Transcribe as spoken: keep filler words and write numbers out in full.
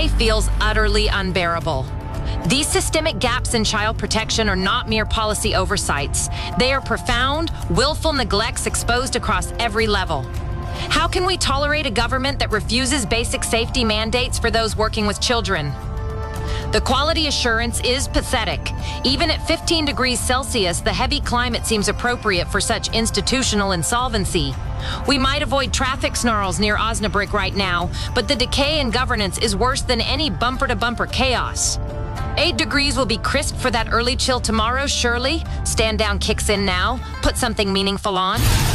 day feels utterly unbearable. These systemic gaps in child protection are not mere policy oversights. They are profound, willful neglects exposed across every level. How can we tolerate a government that refuses basic safety mandates for those working with children? The quality assurance is pathetic. Even at fifteen degrees Celsius, the heavy climate seems appropriate for such institutional insolvency. We might avoid traffic snarls near Osnabrück right now, but the decay in governance is worse than any bumper-to-bumper chaos. Eight degrees will be crisp for that early chill tomorrow, surely? Stand down kicks in now. Put something meaningful on.